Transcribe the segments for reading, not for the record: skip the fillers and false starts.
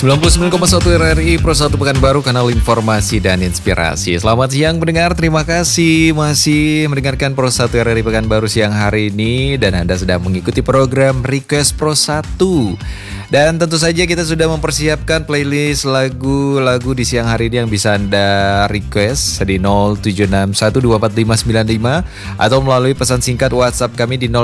99,1 RRI Pro 1 Pekanbaru, kanal informasi dan inspirasi. Selamat siang pendengar, terima kasih masih mendengarkan Pro 1 RRI Pekanbaru siang hari ini. Dan Anda sedang mengikuti program Request Pro 1. Dan tentu saja kita sudah mempersiapkan playlist lagu-lagu di siang hari ini yang bisa Anda request di 0761245595 atau melalui pesan singkat WhatsApp kami di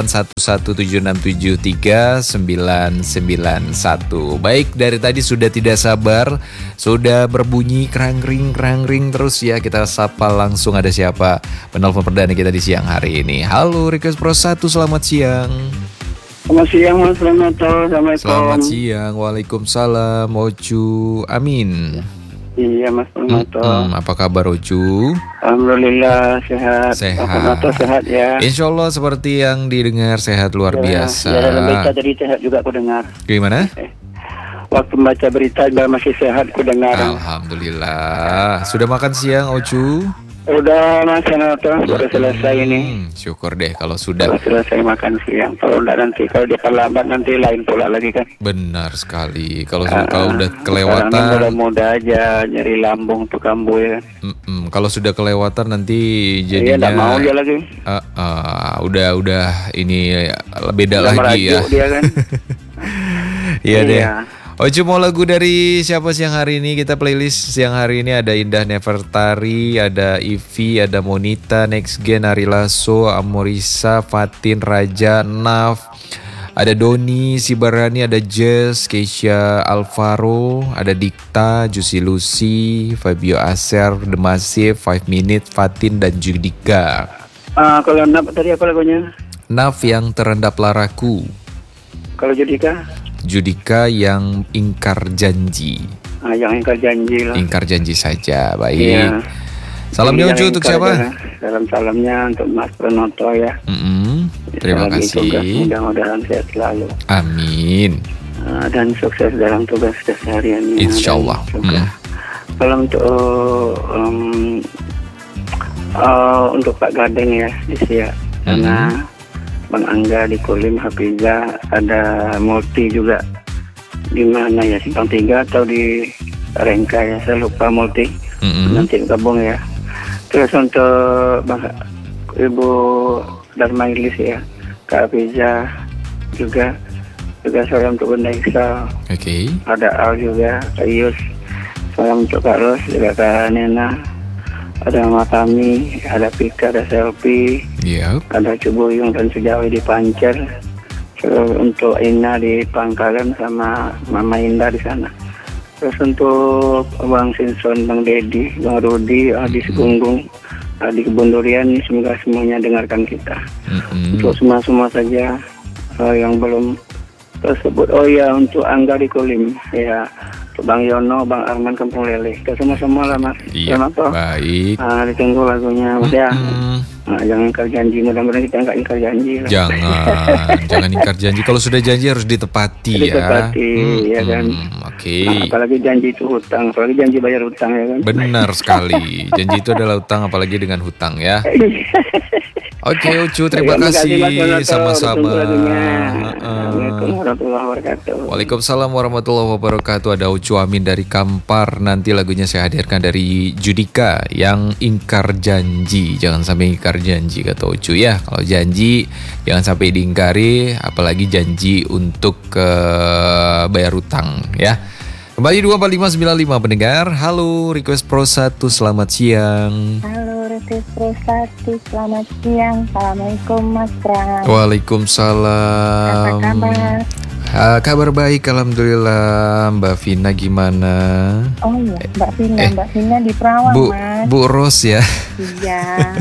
081176739991. Baik, dari tadi sudah tidak sabar, sudah berbunyi kerangring terus ya. Kita sapa langsung, ada siapa penelpon perdana kita di siang hari ini. Halo Request Pro 1, selamat siang. Selamat siang Mas Pranoto, Assalamualaikum. Selamat siang, Waalaikumsalam, Ocu, amin. Iya Mas Pranoto. Apa kabar Ocu? Alhamdulillah sehat. Sehat. Mas Pranoto sehat ya. Insya Allah seperti yang didengar sehat luar biasa. Ya, berita jadi sehat juga aku dengar. Gimana? Waktu membaca berita juga masih sehat aku dengar. Alhamdulillah. Sudah makan siang Ocu? Udah Mas Pranoto, sudah selesai ini. Syukur deh kalau sudah. Sudah selesai makan siang. Kalau dia terlambat nanti lain pula lagi kan. Benar sekali. Kalau udah kelewatan. Mudah-mudah aja nyeri lambung tuh kambuh ya. Kalau sudah kelewatan nanti jadinya. Iya, enggak mau dia lagi. Udah ini beda lagi ya. Dia kan. Iya deh. Ocu mau lagu dari siapa siang hari ini? Kita playlist siang hari ini ada Indah Nefertari, ada Ivi, ada Monita, Next Gen, Ari Lasso, Amorisa, Fatin, Raja, Naf, ada Doni, Sibarani, ada Jess, Keisha Alvaro, ada Dikta, Juicy Lucy, Fabio Aser, The Massive, 5 Minute, Fatin, dan Judika. Kalau Naf tadi apa lagunya? Naf yang terendap laraku. Kalau Judika yang ingkar janji. Yang ingkar janji lah. Ingkar janji saja, baik. Iya. Salamnya Ucu untuk siapa? Salamnya untuk Mas Pranoto ya. Terima kasih. Mudah-mudahan sehat selalu. Amin. Dan sukses dalam tugas kesehariannya. Insya Allah. Kalau untuk Pak Gadeng ya, Isia. Karena Bang Angga di Kulim, Hafiza, ada Multi juga di mana ya, Simpang 3 atau di Rengka ya, saya lupa Multi. Nanti gabung ya. Terus untuk Ibu Darmailis ya, Kak Hafiza juga salam untuk Bunda Iksal. Ada Al juga, Kak Yus, salam untuk Kak Ros, juga Kak Nena. Ada Mama Tami, ada Pika, ada Selfie, ada Cubuyung dan Sujawi di Pancer. Terus untuk Ina di Pangkalan sama Mama Indah di sana. Terus untuk Bang Sinson, Bang Dedi, Bang Rudi, Adi Segunggung, Adi Kebun Durian, semoga semuanya dengarkan kita. Untuk semua saja yang belum tersebut. Oh ya, untuk Angga di Kulim ya. Bang Yono, Bang Arman Kampung Lele. Kita semua lah Mas. Iya, baik. Ditunggu lagunya Mas ya. Jangan ingkar janji, mudah-mudahan kita nggak ingkar janji lah. Jangan ingkar janji. Kalau sudah janji harus ditepati ya. Ditepati, ya kan. Apalagi janji itu hutang, apalagi janji bayar hutang ya kan. Benar sekali. Janji itu adalah hutang, apalagi dengan hutang ya. Oke Ucu, terima kasih. Sama-sama. Assalamualaikum warahmatullahi wabarakatuh. Waalaikumsalam warahmatullahi wabarakatuh. Ada Ucu Amin dari Kampar. Nanti lagunya saya hadirkan dari Judika yang ingkar janji. Jangan sampai ingkar janji kata Ucu ya. Kalau janji jangan sampai diingkari, apalagi janji untuk bayar utang ya. Kembali 24595 pendengar. Halo Request Pro 1, selamat siang. Halo Request Pro 1, selamat siang. Assalamualaikum Mas Pram. Waalaikumsalam. Apa kabar? Kabar baik, alhamdulillah. Mbak Vina gimana? Oh iya, Mbak Vina di Perawang Mas. Bu Ros ya? Iya.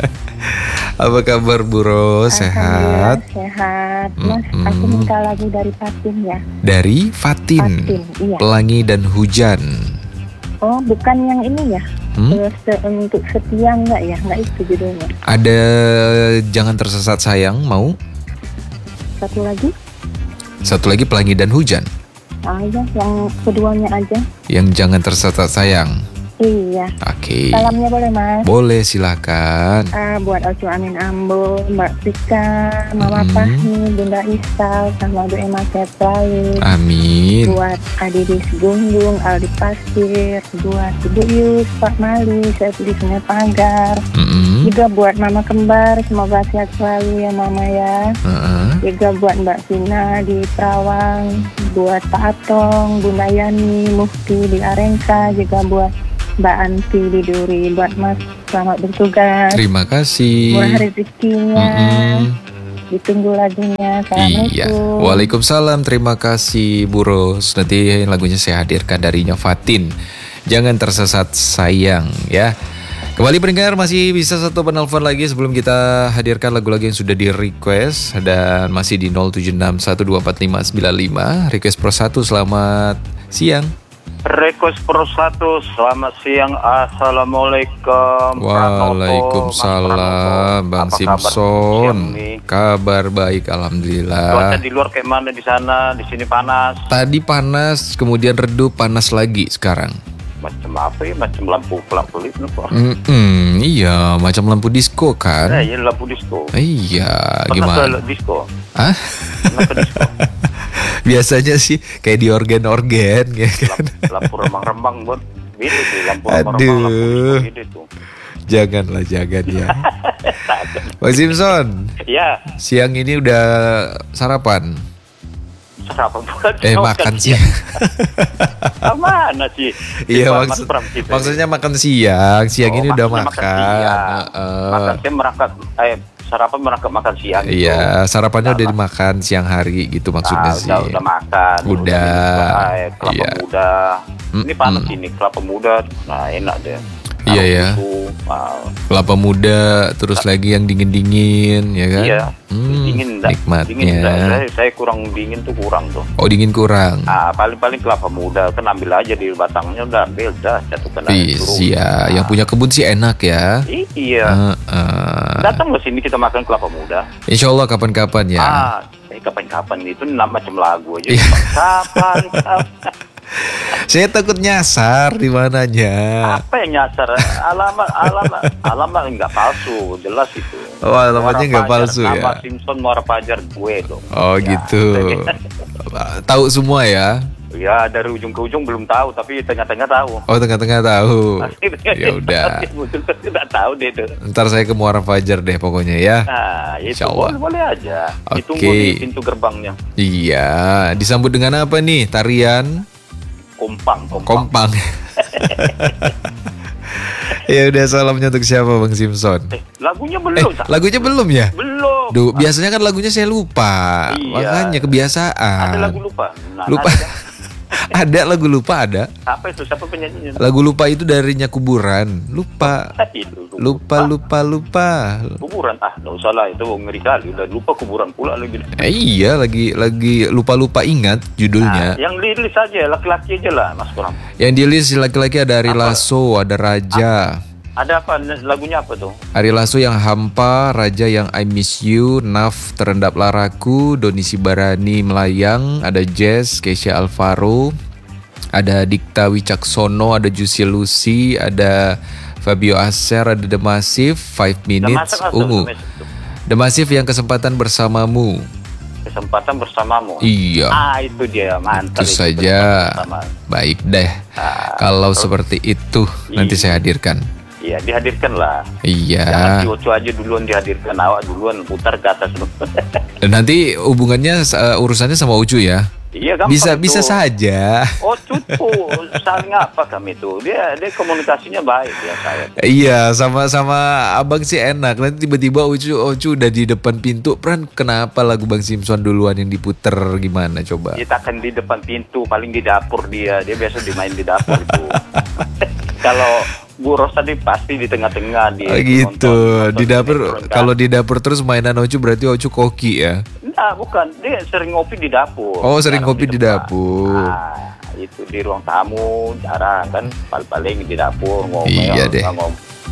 Apa kabar Bu Ros? Sehat? Sehat. Mas, aku minta lagu dari Fatin ya. Dari Fatin, iya. Pelangi dan Hujan. Oh, bukan yang ini ya? Untuk setia enggak ya? Enggak itu judulnya. Ada Jangan Tersesat Sayang, mau? Satu lagi Pelangi dan Hujan. Iya, yang keduanya aja. Yang Jangan Tersesat Sayang. Iya. Oke. Salamnya boleh Mas? Boleh, silakan. Buat Ocu Amin Ambo, Mbak Pika, Mama Fahmi, Bunda Isal, sama Bu Emma sehat selalu. Amin. Buat Adidis Gunggung, Aldi Pasir, buat Ibu Yus, Pak Mali, saya di Sungai Pagar. Juga buat Mama Kembar, semoga sehat selalu ya Mama ya. Juga buat Mbak Vina di Perawang, buat Pak Atong, Bunda Yani, Mufti di Arengka, juga buat Mbak Anti di Duri. Buat Mas, selamat bertugas. Terima kasih. Murah rezekinya. Ditunggu lagunya. Assalamualaikum. Iya. Waalaikumsalam. Terima kasih Bu Ros. Nanti lagunya saya hadirkan darinya Fatin. Jangan tersesat sayang ya. Kembali pendengar, masih bisa satu penelpon lagi sebelum kita hadirkan lagu-lagu yang sudah di request. Dan masih di 0761245595. Request Pro 1, selamat siang. Request Pro 1, selamat siang. Assalamualaikum. Waalaikumsalam Bang Simpson. Kabar baik, alhamdulillah. Cuaca di luar kayak mana di sana? Di sini panas. Tadi panas, kemudian redup, panas lagi sekarang. Macam apa ya? Macam lampu itu apa? Iya, macam lampu disco kan? Iya, lampu disco. Iya, gimana? gimana? Disco. Hah? Kenapa disco? Biasanya sih kayak di organ-organ ya kan. Lampu remang-remang buat beda tuh, lampu Aduh. remang-remang, lampu beda tuh. Jangan ya. Bang Simpson. Ya. Siang ini udah sarapan? Sarapan bukan? Makan sih. Mana sih? Iya, maksudnya makan siang. Siang ini udah makan. Makan siang merangkak. Sarapan merangkap makan siang. Iya, sarapannya udah dimakan siang hari gitu maksudnya sih. Udah makan. Udah. Kelapa muda. Ini panas ini kelapa muda. Nah enak deh. Iya ya. Kelapa muda, terus lagi yang dingin-dingin, ya kan? Iya. Dingin nikmatnya. Dingin, saya kurang dingin tuh kurang tuh. Oh, dingin kurang. Paling kelapa muda kan ambil aja di batangnya, udah ambil dah jatuhkan aja turun. Iya, yang punya kebun sih enak ya. Iya. Datang ke sini kita makan kelapa muda. Insya Allah kapan-kapan ya. Kapan-kapan itu macam lagu aja. Kapan. Saya takut nyasar di mananya. Apa yang nyasar? Alamat enggak palsu, jelas itu. Oh, alamatnya enggak palsu ya. Nama Simpson Muara Pajar gue dong. Oh ya, gitu. Tahu semua ya? Ya dari ujung ke ujung belum tahu, tapi tengah-tengah tahu. Oh, tengah-tengah tahu. Ya udah. Tidak tahu deh itu. Ntar saya ke Muara Fajar deh pokoknya ya. Nah, itu boleh aja. Okay. Ditunggu di pintu gerbangnya. Iya, disambut dengan apa nih? Tarian? Kompang. Ya udah, salamnya untuk siapa Bang Simpson? Lagunya belum. Lagunya belum ya? Belum. Duh, biasanya kan lagunya saya lupa. Iya. Makanya kebiasaan. Ada lagu lupa. Lupa. Ada lagu lupa ada. Apa itu? Siapa penyanyinya? Lagu lupa itu darinya Kuburan. Lupa. Lupa. Kuburan nggak usah lah, itu ngeri kali. Udah lupa kuburan pula lagi. Iya, lagi lupa ingat judulnya. Yang dirilis aja laki-laki aja lah Mas Kuram. Yang dirilis laki-laki ada Ari Lasso, ada Raja. Ada apa? Lagunya apa tuh? Ari Lasso yang Hampa, Raja yang I Miss You, Naf Terendap Laraku, Doni Sibarani Melayang, ada Jazz, Keisha Alvaro, ada Dikta Wicaksono, ada Juicy Lucy, ada Fabio Aser, ada The Massive, 5 Minutes, Ungu. The Massive yang Kesempatan Bersamamu. Kesempatan Bersamamu. Iya. Itu dia, mantap. Itu saja. Baik deh. Kalau seperti itu nanti saya hadirkan. Iya, dihadirkan lah. Iya. Jangan Ocu aja duluan dihadirkan, awak duluan putar ke atas. Dan nanti hubungannya urusannya sama Ocu ya? Iya, gampang. Bisa saja. Ocu tuh saling apa kami tuh? Dia komunikasinya baik ya saya. Iya, sama Abang sih enak. Nanti tiba-tiba Ocu udah di depan pintu. Pran, kenapa lagu Bang Simpson duluan yang diputer, gimana coba? Kita akan di depan pintu, paling di dapur dia. Dia biasa dimain di dapur itu. Kalau Bu Ros tadi pasti di tengah-tengah dia. Gitu. Di dapur. Kalau di dapur terus mainan Ocu berarti Ocu koki ya? Nah, bukan. Dia sering ngopi di dapur. Oh, sering ngopi di dapur. Itu di ruang tamu jarang kan, paling di dapur ngomong. Iya deh.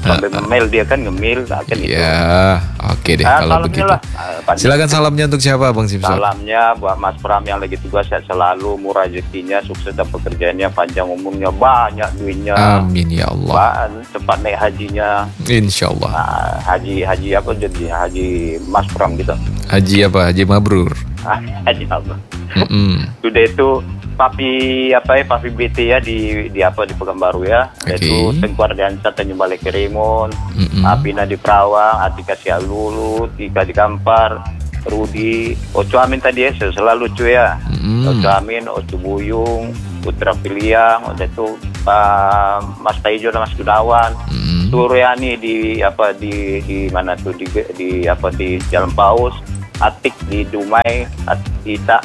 sampai ngemil dia kan ngemil akan itu. Ya, oke deh kalau begitu. Silakan salamnya untuk siapa Bang Simpson? Salamnya buat Mas Pram yang lagi tugas, sehat selalu, murah rezekinya, sukses dalam pekerjaannya, panjang umurnya, banyak duitnya. Amin ya Allah. Cepat naik hajinya. Insyaallah. Haji apa jadi Haji Mas Pram gitu. Haji apa? Haji mabrur. Haji apa? Sudah itu Papi BT ya di Pekanbaru ya. Itu Tengkuar Diancat Tanjung Balai Kerimun, Apina di Perawang, Atika Sialulu, Tika di Kampar, Rudi, Oco Amin tadi ya, selalu cuy ya. Oco Amin, Oco Buyung, Putra Piliang, udah itu Mas Taijo dan Mas Gunawan, Suryani di mana tuh di Jalan Paus, Atik di Dumai, Ita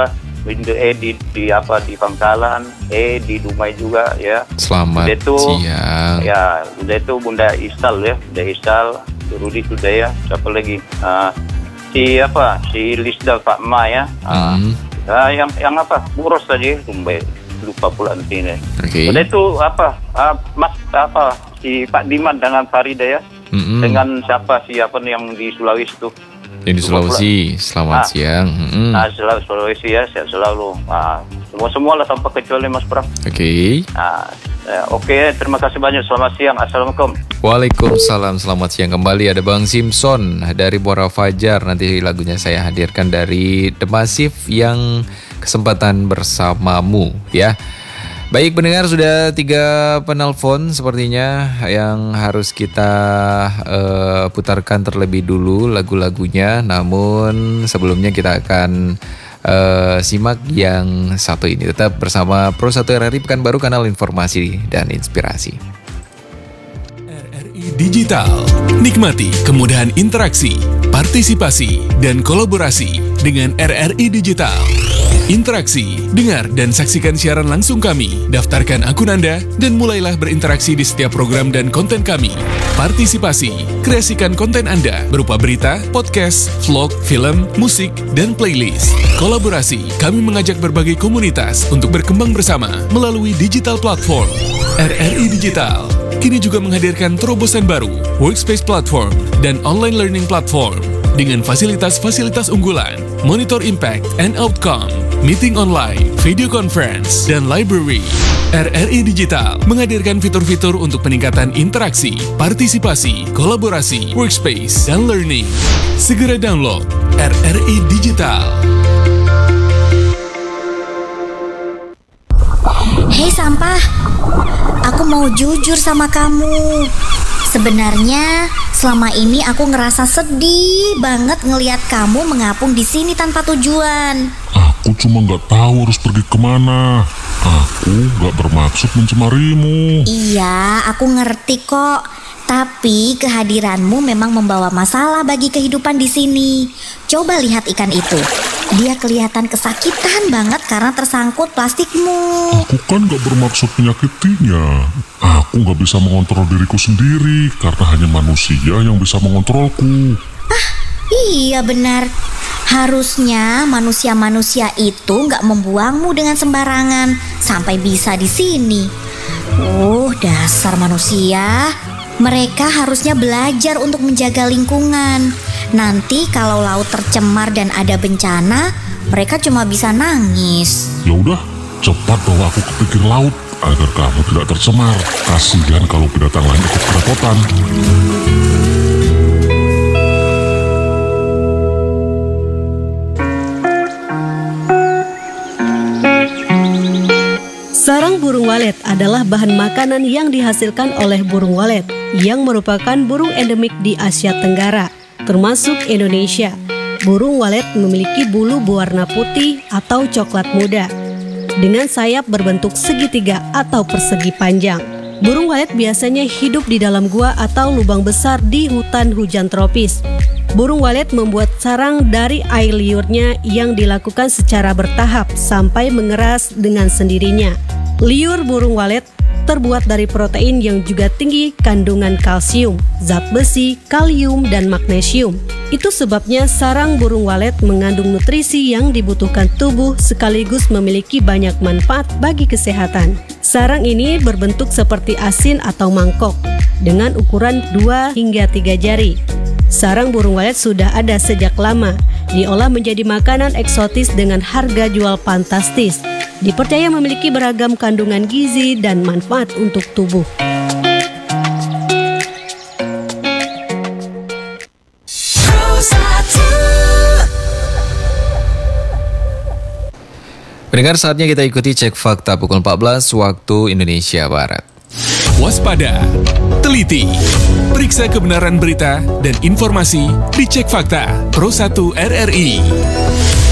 di Pangkalan, di Dumai juga ya. Selamat siang. Ya, udah itu Bunda Isal ya, Bunda Isal, Rudi sudah ya. Siapa lagi? Si Lisda Pak Ma ya. Yang Buros tadi, lupa pula nanti ini. Udah itu Mas si Pak Diman dengan Farida ya. Dengan siapa yang di Sulawesi tuh? Yang di Sulawesi, selamat siang. Sulawesi ya, sehat selalu. Semua lah tanpa kecuali Mas Pram. Oke, terima kasih banyak. Selamat siang. Assalamualaikum. Waalaikumsalam. Selamat siang kembali. Ada Bang Simpson dari Muara Fajar. Nanti lagunya saya hadirkan dari The Massive yang Kesempatan Bersamamu ya. Baik pendengar, sudah 3 penelpon sepertinya yang harus kita putarkan terlebih dulu lagu-lagunya. Namun sebelumnya kita akan simak yang satu ini. Tetap bersama Pro 1 RRI Pekanbaru, kanal informasi dan inspirasi. RRI Digital. Nikmati kemudahan interaksi, partisipasi, dan kolaborasi dengan RRI Digital. Interaksi, dengar dan saksikan siaran langsung kami, daftarkan akun Anda, dan mulailah berinteraksi di setiap program dan konten kami. Partisipasi, kreasikan konten Anda berupa berita, podcast, vlog, film, musik, dan playlist. Kolaborasi, kami mengajak berbagai komunitas untuk berkembang bersama melalui digital platform. RRI Digital kini juga menghadirkan terobosan baru, workspace platform, dan online learning platform dengan fasilitas-fasilitas unggulan, monitor impact and outcome, meeting online, video conference, dan library. RRI Digital menghadirkan fitur-fitur untuk peningkatan interaksi, partisipasi, kolaborasi, workspace, dan learning. Segera download RRI Digital. Hei Sampah, aku mau jujur sama kamu. Sebenarnya selama ini aku ngerasa sedih banget ngelihat kamu mengapung di sini tanpa tujuan. Aku cuma nggak tahu harus pergi kemana. Aku nggak bermaksud mencemarimu. Iya, aku ngerti kok. Tapi kehadiranmu memang membawa masalah bagi kehidupan di sini. Coba lihat ikan itu. Dia kelihatan kesakitan banget karena tersangkut plastikmu. Aku kan gak bermaksud menyakitinya. Aku gak bisa mengontrol diriku sendiri karena hanya manusia yang bisa mengontrolku. Iya benar. Harusnya manusia-manusia itu gak membuangmu dengan sembarangan sampai bisa di sini. Dasar manusia. Mereka harusnya belajar untuk menjaga lingkungan. Nanti kalau laut tercemar dan ada bencana, mereka cuma bisa nangis. Ya udah, cepat bawa aku ke pinggir laut agar kamu tidak tercemar. Kasihan kalau binatang lain ikut kerepotan. Sarang burung walet adalah bahan makanan yang dihasilkan oleh burung walet yang merupakan burung endemik di Asia Tenggara, termasuk Indonesia. Burung walet memiliki bulu berwarna putih atau coklat muda dengan sayap berbentuk segitiga atau persegi panjang. Burung walet biasanya hidup di dalam gua atau lubang besar di hutan hujan tropis. Burung walet membuat sarang dari air liurnya yang dilakukan secara bertahap sampai mengeras dengan sendirinya. Liur burung walet terbuat dari protein yang juga tinggi kandungan kalsium, zat besi, kalium, dan magnesium. Itu sebabnya sarang burung walet mengandung nutrisi yang dibutuhkan tubuh sekaligus memiliki banyak manfaat bagi kesehatan. Sarang ini berbentuk seperti asin atau mangkok. dengan ukuran 2 hingga 3 jari. Sarang burung walet sudah ada sejak lama, diolah menjadi makanan eksotis dengan harga jual fantastis. Dipercaya memiliki beragam kandungan gizi dan manfaat untuk tubuh. Pendengar, saatnya kita ikuti cek fakta pukul 14 waktu Indonesia Barat. Waspada, teliti, periksa kebenaran berita dan informasi di Cek Fakta Pro 1 RRI.